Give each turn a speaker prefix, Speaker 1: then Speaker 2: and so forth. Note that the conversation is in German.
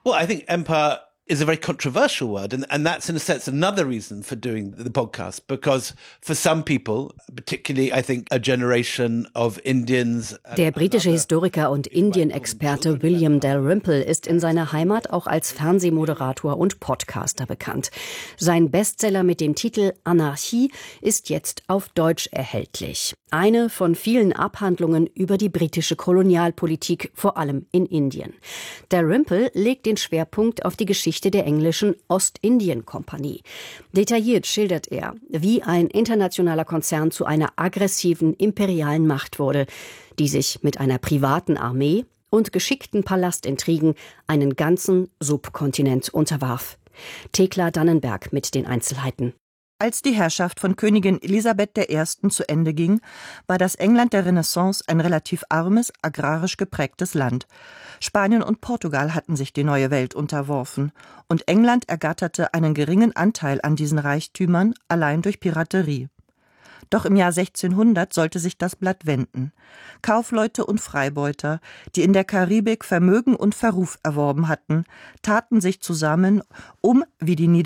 Speaker 1: Well, I think empire is a very controversial word, and that's in a sense another reason for doing the podcast, because for some people, particularly I think a generation of Indians.
Speaker 2: Der britische Historiker und Indien-Experte William Dalrymple ist in seiner Heimat auch als Fernsehmoderator und Podcaster bekannt. Sein Bestseller mit dem Titel Anarchie ist jetzt auf Deutsch erhältlich. Eine von vielen Abhandlungen über die britische Kolonialpolitik, vor allem in Indien. Dalrymple legt den Schwerpunkt auf die Geschichte der englischen Ostindien-Kompanie. Detailliert schildert er, wie ein internationaler Konzern zu einer aggressiven imperialen Macht wurde, die sich mit einer privaten Armee und geschickten Palastintrigen einen ganzen Subkontinent unterwarf. Thekla Dannenberg mit den Einzelheiten.
Speaker 3: Als die Herrschaft von Königin Elisabeth I. zu Ende ging, war das England der Renaissance ein relativ armes, agrarisch geprägtes Land. Spanien und Portugal hatten sich die neue Welt unterworfen, und England ergatterte einen geringen Anteil an diesen Reichtümern allein durch Piraterie. Doch im Jahr 1600 sollte sich das Blatt wenden. Kaufleute und Freibeuter, die in der Karibik Vermögen und Verruf erworben hatten, taten sich zusammen, um, wie die